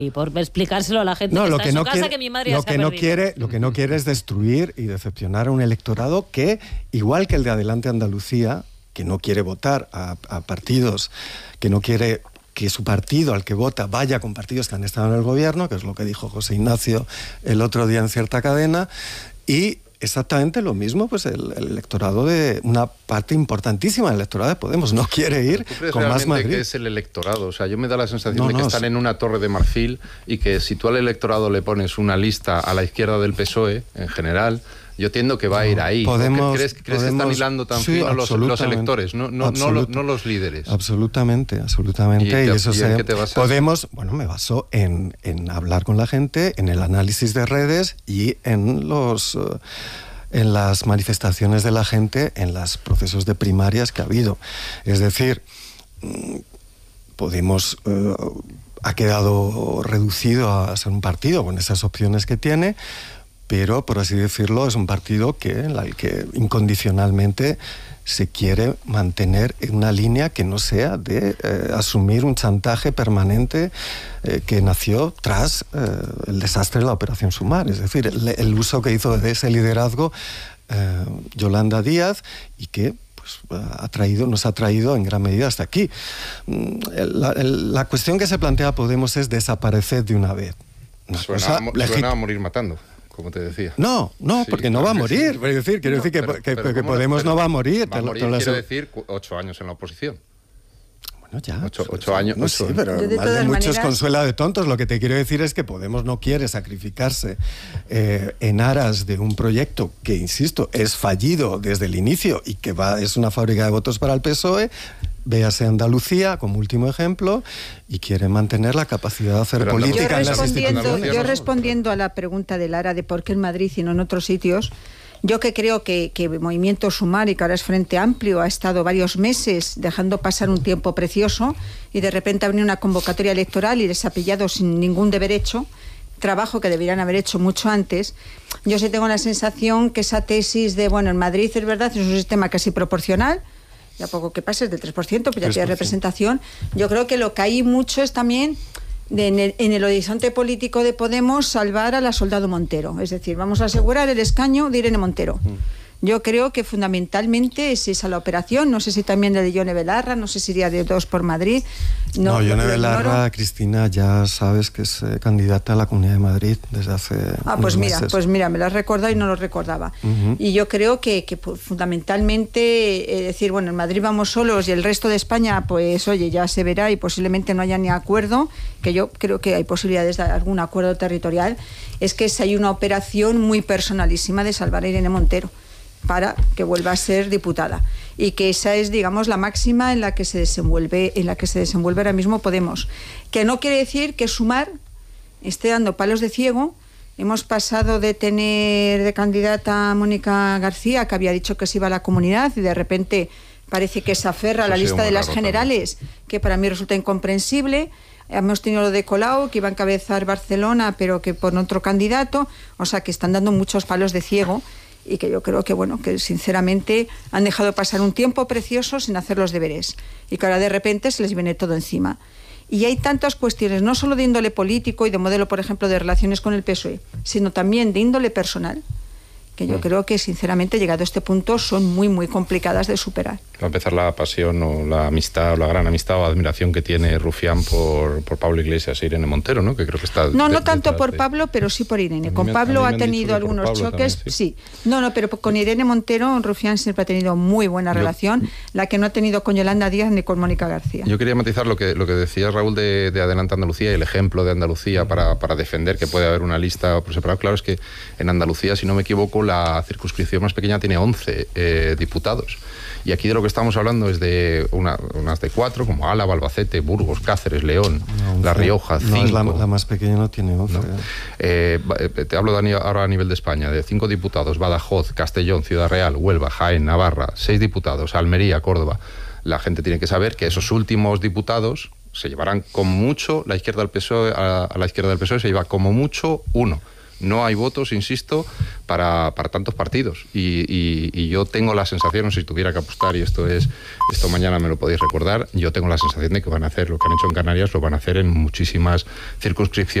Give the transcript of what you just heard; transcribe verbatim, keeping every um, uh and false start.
Y por explicárselo a la gente no, que lo está que en no su casa, quiere, que mi madre ya lo se ha que no perdido. quiere, lo que no quiere es destruir y decepcionar a un electorado que, igual que el de Adelante Andalucía, que no quiere votar a, a partidos, que no quiere que su partido al que vota vaya con partidos que han estado en el gobierno, que es lo que dijo José Ignacio el otro día en cierta cadena, y exactamente lo mismo, pues el, el electorado de una parte importantísima del electorado de Podemos no quiere ir ¿Tú crees con más Madrid? que es el electorado? O sea, yo me da la sensación no, de que no, están sí. en una torre de marfil y que si tú al electorado le pones una lista a la izquierda del P S O E, en general, yo entiendo que va a ir ahí. Podemos, ¿Crees, crees podemos, que están hilando tan sí, fino los, los electores, no, no, no, los, no los líderes? Absolutamente, absolutamente. ¿Y, te, y eso y se, en qué te basas? Podemos, bueno, me baso en, en hablar con la gente, en el análisis de redes y en los... Uh, en las manifestaciones de la gente, en los procesos de primarias que ha habido. Es decir, Podemos eh, ha quedado reducido a ser un partido con esas opciones que tiene, pero, por así decirlo, es un partido que, en el que incondicionalmente se quiere mantener en una línea que no sea de eh, asumir un chantaje permanente eh, que nació tras eh, el desastre de la Operación Sumar. Es decir, el, el uso que hizo de ese liderazgo eh, Yolanda Díaz y que pues, ha traído, nos ha traído en gran medida hasta aquí. La, el, la cuestión que se plantea Podemos es desaparecer de una vez. Una suena, cosa a, suena a morir matando, como te decía. No, no, sí, porque no va a morir. Sí. Es decir, quiero no, decir que, pero, que, pero que Podemos pero, no va a morir. Va a morir quiere decir ocho años en la oposición. Bueno, ya. Ocho, ocho años. No ocho, sé, pero de mal de muchos maneras... consuela de tontos. Lo que te quiero decir es que Podemos no quiere sacrificarse eh, en aras de un proyecto que, insisto, es fallido desde el inicio y que va es una fábrica de votos para el P S O E. Véase Andalucía como último ejemplo y quiere mantener la capacidad de hacer pero política en las instituciones. Yo respondiendo a la pregunta de Lara de por qué en Madrid y no en otros sitios, yo que creo que, que Movimiento Sumar, y que ahora es Frente Amplio, ha estado varios meses dejando pasar un tiempo precioso y de repente ha venido una convocatoria electoral y les ha pillado sin ningún deber hecho, trabajo que deberían haber hecho mucho antes. Yo sí tengo la sensación que esa tesis de, bueno, en Madrid es verdad, es un sistema casi proporcional, ya poco que pase, es del tres por ciento, pues ya tiene representación. Yo creo que lo que hay mucho es también de en, el, en el horizonte político de Podemos salvar a la Soldado Montero. Es decir, vamos a asegurar el escaño de Irene Montero. Mm. Yo creo que fundamentalmente es esa la operación. No sé si también de Yone Belarra, no sé si iría de Dos por Madrid. No, no Yone Belarra, Cristina, ya sabes que es eh, candidata a la Comunidad de Madrid desde hace Ah, pues mira, meses. pues mira, me lo has recordado y no lo recordaba. Uh-huh. Y yo creo que, que pues, fundamentalmente, eh, decir, bueno, en Madrid vamos solos y el resto de España, pues oye, ya se verá y posiblemente no haya ni acuerdo, que yo creo que hay posibilidades de algún acuerdo territorial, es que hay una operación muy personalísima de salvar a Irene Montero para que vuelva a ser diputada y que esa es, digamos, la máxima en la que se desenvuelve en la que se desenvuelve ahora mismo Podemos, que no quiere decir que Sumar esté dando palos de ciego. Hemos pasado de tener de candidata a Mónica García, que había dicho que se iba a la Comunidad, y de repente parece que se aferra a la lista de las generales, también, que para mí resulta incomprensible. Hemos tenido lo de Colau, que iba a encabezar Barcelona, pero que por otro candidato, o sea, que están dando muchos palos de ciego. Y que yo creo que, bueno, que sinceramente han dejado pasar un tiempo precioso sin hacer los deberes y que ahora de repente se les viene todo encima. Y hay tantas cuestiones, no solo de índole político y de modelo, por ejemplo, de relaciones con el P S O E, sino también de índole personal, que yo mm. creo que, sinceramente, llegado a este punto, son muy, muy complicadas de superar. Va a empezar la pasión o la amistad o la gran amistad o admiración que tiene Rufián por, por Pablo Iglesias e Irene Montero, ¿no? Que creo que está... No, de, no tanto por de... Pablo, pero sí por Irene. Con Pablo ha tenido algunos choques, también, sí. sí. No, no, pero con Irene Montero, Rufián siempre ha tenido muy buena relación, Yo... la que no ha tenido con Yolanda Díaz ni con Mónica García. Yo quería matizar lo que, lo que decía Raúl de, de Adelante Andalucía y el ejemplo de Andalucía para, para defender que puede haber una lista por separado. Claro, es que en Andalucía, si no me equivoco, la circunscripción más pequeña tiene once eh, diputados. Y aquí de lo que estamos hablando es de una, unas de cuatro, como Álava, Albacete, Burgos, Cáceres, León, no, La Rioja, no, cinco. La, la más pequeña no tiene once. ¿No? Eh, te hablo de, ahora a nivel de España, de cinco diputados, Badajoz, Castellón, Ciudad Real, Huelva, Jaén, Navarra, seis diputados, Almería, Córdoba. La gente tiene que saber que esos últimos diputados se llevarán como mucho, la izquierda del P S O E, a, a la izquierda del P S O E se lleva como mucho uno. no hay votos, insisto, para, para tantos partidos. Y, y, y yo tengo la sensación, si tuviera que apostar, y esto es esto mañana me lo podéis recordar, yo tengo la sensación de que van a hacer lo que han hecho en Canarias, lo van a hacer en muchísimas circunscripciones